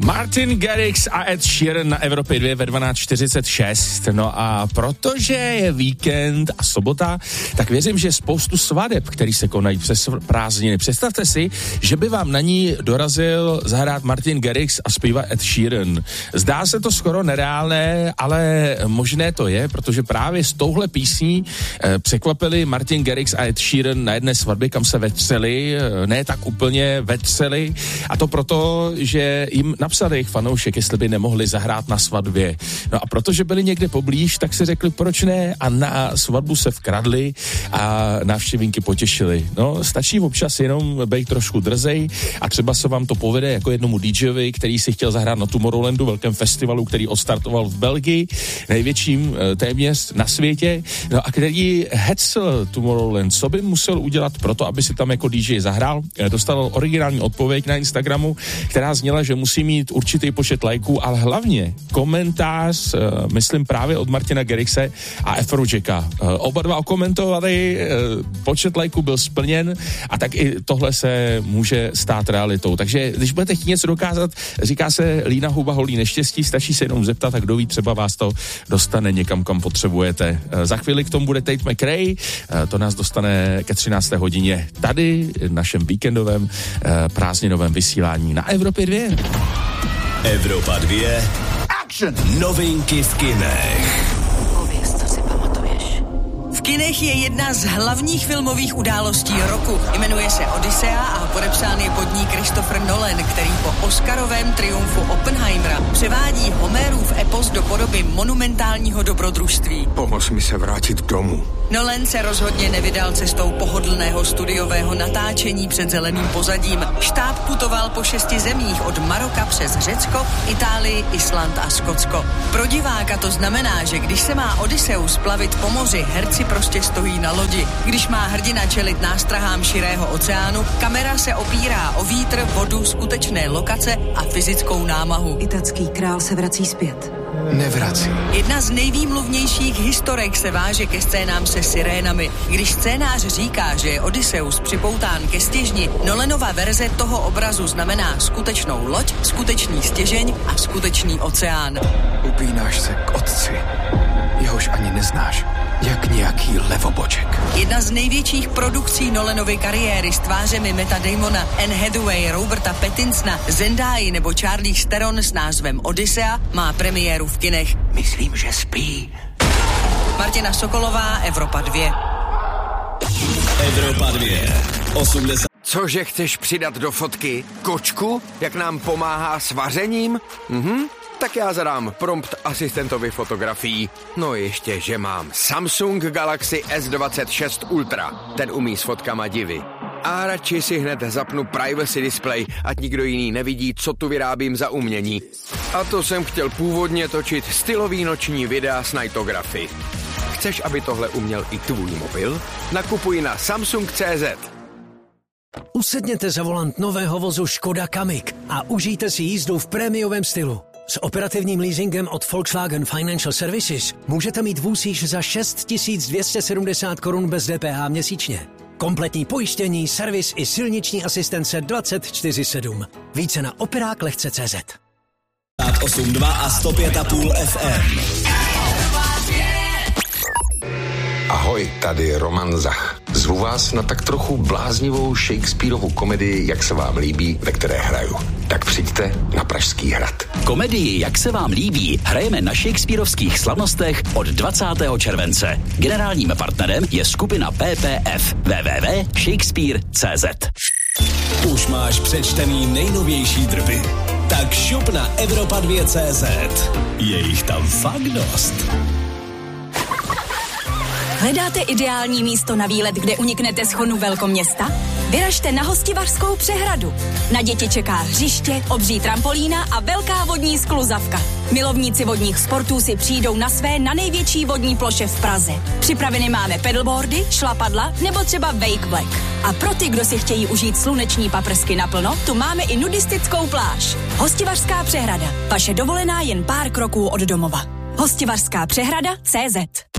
Martin Garrix a Ed Sheeran na Evropě 2 ve 12:46. No a protože je víkend a sobota, tak věřím, že spoustu svadeb, který se konají přes prázdniny. Představte si, že by vám na ní dorazil zahrát Martin Garrix a zpívat Ed Sheeran. Zdá se to skoro nereálné, ale možné to je, protože právě s touhle písní překvapili Martin Garrix a Ed Sheeran na jedné svatbě, kam se vetřeli, ne tak úplně vetřeli, a to proto, že jim napsal jejich fanoušek, jestli by nemohli zahrát na svatbě. No a protože byli někde poblíž, tak si řekli, proč ne, a na svatbu se vkradli a návštěvníky potěšili. No, stačí občas jenom být trošku drzej a třeba se vám to povede jako jednomu DJovi, který si chtěl zahrát na Tomorrowlandu, velkém festivalu, který odstartoval v Belgii, největším téměř na světě, no a který hecl Tomorrowland. Co by musel udělat proto, aby si tam jako DJ zahrál? Dostal originální odpověď na Instagramu, která zněla, že musí mít určitý počet lajků, ale hlavně komentář, myslím právě od Martina Garrixe a Afrojacka. Oba dva okomentovali, počet lajků byl splněn a tak i tohle se může stát realitou. Takže když budete chtít něco dokázat, říká se líná huba holí neštěstí, stačí se jenom zeptat, tak kdo ví, třeba vás to dostane někam, kam potřebujete. Za chvíli k tomu bude Tate McRae, to nás dostane ke 13. hodině tady v našem víkendovém prázdninovém vysílání na Evropě 2. Evropa 2. Action! Novinky v kinech. Pověz, co si pamatuješ. V kinech je jedna z hlavních filmových událostí roku. Jmenuje se Odyssea a podepsán je pod ní Christopher Nolan, který po oscarovém triumfu Oppenheimera převádí Homérův epos do podoby monumentálního dobrodružství. Pomoz mi se vrátit domů. Nolan se rozhodně nevydal cestou pohodlného studiového natáčení před zeleným pozadím. Štáb putoval po 6 zemích od Maroka přes Řecko, Itálii, Island a Skotsko. Pro diváka to znamená, že když se má Odysseus plavit po moři, herci prostě stojí na lodi. Když má hrdina čelit nástrahám širého oceánu, kamera se opírá o vítr, vodu, skutečné lokace a fyzickou námahu. Italský král se vrací zpět. Nevrací. Jedna z nejvýmluvnějších historek se váže ke scénám se sirénami. Když scénář říká, že je Odysseus připoután ke stěžni, Nolanova verze toho obrazu znamená skutečnou loď, skutečný stěžeň a skutečný oceán. Upínáš se k otci, jehož ani neznáš, jak nějaký levoboček. Jedna z největších produkcí Nolanovy kariéry s tvářemi Matta Damona, Anne Hathaway, Roberta Pattinsona, Zendaya nebo Charlize Theron s názvem Odyssea má premiéru v kinech. Myslím, že spí. Martina Sokolová, Evropa 2. Evropa 2. 80. Cože chceš přidat do fotky? Kočku? Jak nám pomáhá s vařením? Tak já zadám prompt asistentovi fotografií. No ještě, že mám Samsung Galaxy S26 Ultra. Ten umí s fotkama divy. A radši si hned zapnu privacy display, ať nikdo jiný nevidí, co tu vyrábím za umění. A to jsem chtěl původně točit stylový noční videa s Nightography. Chceš, aby tohle uměl i tvůj mobil? Nakupuj na Samsung.cz. Usedněte za volant nového vozu Škoda Kamiq a užijte si jízdu v prémiovém stylu. S operativním leasingem od Volkswagen Financial Services můžete mít vůz již za 6 270 korun bez DPH měsíčně. Kompletní pojištění, servis i silniční asistence 24/7. Více na operák.cz. 8.2 a 105,5 FM. Ahoj, tady Roman Zach. Zvu vás na tak trochu bláznivou Shakespearovu komedii Jak se vám líbí, ve které hraju. Tak přijďte na Pražský hrad. Komedii Jak se vám líbí hrajeme na Shakespearovských slavnostech od 20. července. Generálním partnerem je skupina PPF www.shakespeare.cz. Už máš přečtený nejnovější drby? Tak šup na Evropa2.cz. Je jich tam fakt dost. Hledáte ideální místo na výlet, kde uniknete z chonu velkoměsta? Vyražte na Hostivařskou přehradu. Na děti čeká hřiště, obří trampolína a velká vodní skluzavka. Milovníci vodních sportů si přijdou na své na největší vodní ploše v Praze. Připraveny máme pedalboardy, šlapadla nebo třeba wake black. A pro ty, kdo si chtějí užít sluneční paprsky naplno, tu máme i nudistickou pláž. Hostivařská přehrada. Vaše dovolená jen pár kroků od domova. Hostivařská přehrada CZ.